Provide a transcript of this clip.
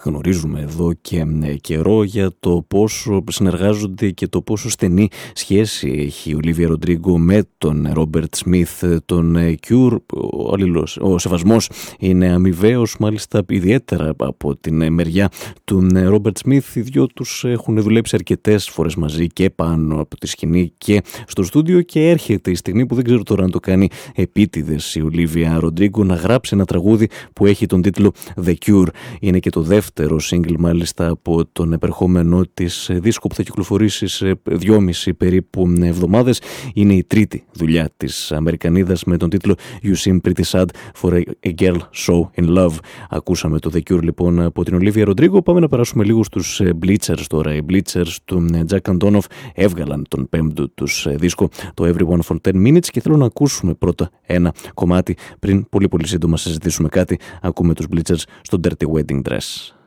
γνωρίζουμε εδώ και καιρό για το πόσο συνεργάζονται και το πόσο στενή σχέση έχει η Ολίβια Ροντρίγκο με τον Ρόμπερτ Σμιθ, τον Cure. Ο σεβασμός είναι αμοιβαίος, μάλιστα ιδιαίτερα από την μεριά του Ρόμπερτ Σμιθ. Οι δυο τους έχουν δουλέψει αρκετές φορές μαζί και πάνω από τη σκηνή και στο στούντιο, και έρχεται η στιγμή που δεν ξέρω τώρα αν το κάνει επίτηδες η Ολίβια Ροντρίγκο να γράψει ένα τραγούδι που έχει τον τίτλο The Cure. Είναι και το δεύτερο single μάλιστα από τον επερχόμενό της δίσκο που θα κυκλοφορήσει σε 2,5 περίπου εβδομάδες. Είναι η τρίτη δουλειά της Αμερικανίδας με τον τίτλο You Seem Pretty Sad for a Girl So In Love. Ακούσαμε το The Cure λοιπόν από την Ολίβια Ροντρίγκο. Πάμε να περάσουμε λίγο στους Bleachers τώρα. Οι Bleachers του Jack Antonoff έβγαλαν τον πέμπτο τους δίσκο, το Everyone for 10 Minutes, και θέλω να ακούσουμε πρώτα ένα κομμάτι πριν πολύ σύντομα συζητήσουμε κάτι. Ακούμε τους Bleachers στο Dirty Wedding Dress.